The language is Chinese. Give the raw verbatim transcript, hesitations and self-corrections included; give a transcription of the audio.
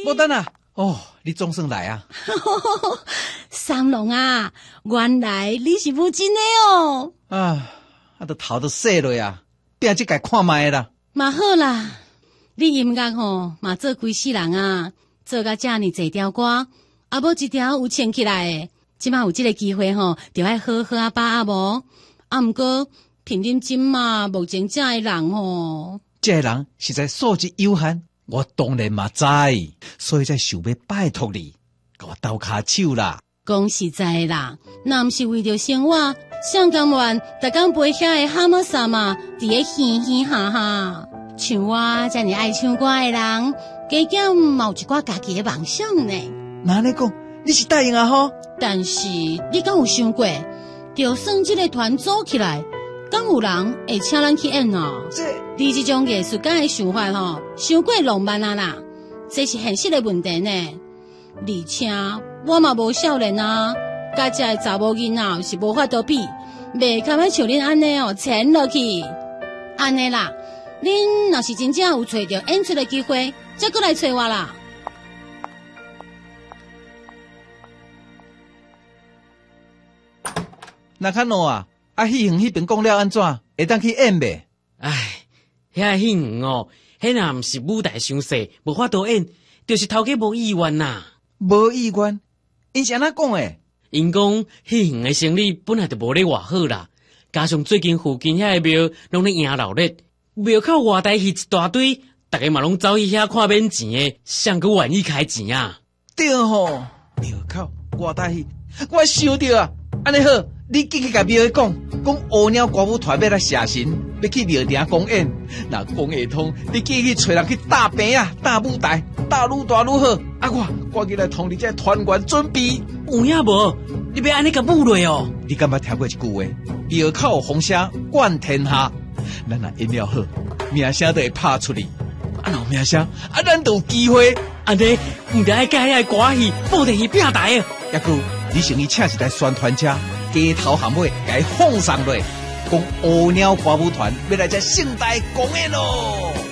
孤单啊！哦，你总算来啊！ 三郎啊，原来你是母亲的哦！ 啊，啊，都头都洗落啊，拼这个看卖啦。 嘛好啦，你音乐吼嘛做规世人啊，做甲遮尔济条歌，啊无一条有穿起来的，即摆有即个机会吼，就爱好好啊把啊无。啊，毋过凭恁即嘛目前遮的人吼， 这个人实在素质有限。我当然嘛知，所以才想要拜托你，给我斗骹手啦。 讲实在啦，若毋是为着生活，谁甘愿逐工陪遐个蛤蟆啥嘛，伫咧嘻嘻哈哈。像我遮尔爱唱歌的人，加减嘛有一寡家己的梦想呢。 那你讲，你是答应啊吼？ 但是你敢有想过，就算这个团组起来，敢有人会请咱去演啊？ 这你这种艺术家的想法吼，伤过浪漫啊啦，这是现实的问题呢。而且我嘛无少年啊，甲这个查某囡仔是无法度比，袂堪要像恁安尼哦，潜落去。安尼啦，恁若是真正有找到演出的机会，再过来找我啦。 那看喏啊，啊，迄远迄边讲了安怎？会当去演呗？ 唉，遐戏远哦，迄若毋是舞台伤细，无法度演，就是头家无意愿呐。 无意愿，因是安怎讲诶？ 因讲戏远的生意本来就无咧偌好啦，加上最近附近遐个庙拢咧赢闹热，庙口外台戏一大堆，大家嘛拢走去遐看免钱诶，谁阁愿意开钱啊？ 对吼，庙口外台戏，我想着啊，安尼好。你紧去甲庙里讲，讲乌鸟歌舞团要来写神，要去庙埕公演。若讲会通，你记去找人去搭棚啊、搭舞台，搭愈大愈好。啊，我赶紧来通知这团员准备。 有影无？你要安尼甲舞落哦？ 你敢捌听过一句话？庙口风声冠天下。咱若演了好，名声就会拍出去。啊，有名声，啊，咱就有机会。 安尼，毋得爱甲遐个歌戏、布袋戏拼台啊！ 抑佫，你先去请一台宣传车。街头巷尾，该放上落，讲乌鸟歌舞团要来这盛大公演咯。